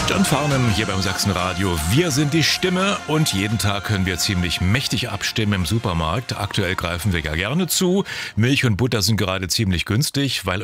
John Farnham hier beim Sachsenradio. Wir sind die Stimme und jeden Tag können wir ziemlich mächtig abstimmen im Supermarkt. Aktuell greifen wir ja gerne zu. Milch und Butter sind gerade ziemlich günstig, weil